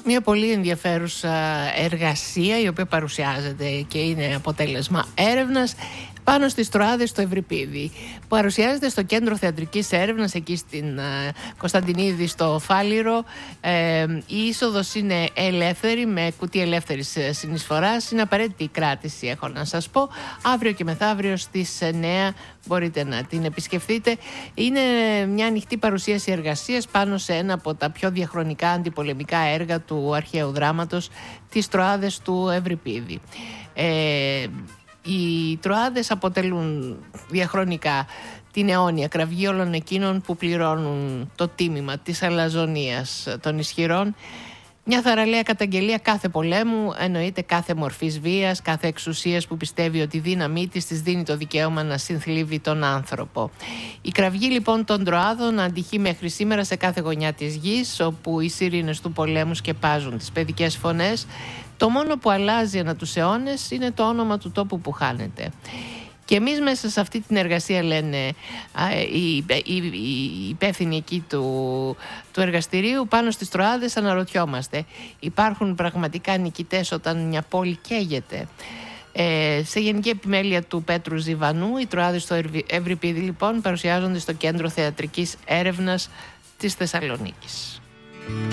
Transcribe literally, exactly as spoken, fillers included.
Μια πολύ ενδιαφέρουσα εργασία η οποία παρουσιάζεται και είναι αποτέλεσμα έρευνας πάνω στις Τροάδες στο Ευρυπίδι. Παρουσιάζεται στο Κέντρο Θεατρικής Έρευνας εκεί στην uh, Κωνσταντινίδη στο Φάληρο. Ε, η είσοδος είναι ελεύθερη, με κουτί ελεύθερης συνεισφοράς. Είναι απαραίτητη η κράτηση, έχω να σας πω. Αύριο και μεθαύριο στις εννέα μπορείτε να την επισκεφτείτε. Είναι μια ανοιχτή παρουσίαση εργασίας πάνω σε ένα από τα πιο διαχρονικά αντιπολεμικά έργα του αρχαίου δράματος, τις Τροάδες του Ευρυπίδη. Ε, Οι Τροάδες αποτελούν διαχρονικά την αιώνια κραυγή όλων εκείνων που πληρώνουν το τίμημα της αλαζονίας των ισχυρών. Μια θαραλέα καταγγελία κάθε πολέμου, εννοείται κάθε μορφής βίας, κάθε εξουσίας που πιστεύει ότι η δύναμή της της δίνει το δικαίωμα να συνθλίβει τον άνθρωπο. Η κραυγή λοιπόν των Τροάδων αντυχεί μέχρι σήμερα σε κάθε γωνιά της γης, όπου οι σιρήνες του πολέμου σκεπάζουν τις παιδικές φωνές. Το μόνο που αλλάζει ανά τους αιώνες είναι το όνομα του τόπου που χάνεται. Και εμείς μέσα σε αυτή την εργασία, λένε οι, οι, οι υπεύθυνοι εκεί του, του εργαστηρίου, πάνω στις Τροάδες αναρωτιόμαστε. Υπάρχουν πραγματικά νικητές όταν μια πόλη καίγεται? Ε, σε γενική επιμέλεια του Πέτρου Ζιβανού, οι Τροάδες στο Ευρυπίδι λοιπόν παρουσιάζονται στο Κέντρο Θεατρικής Έρευνας της Θεσσαλονίκης.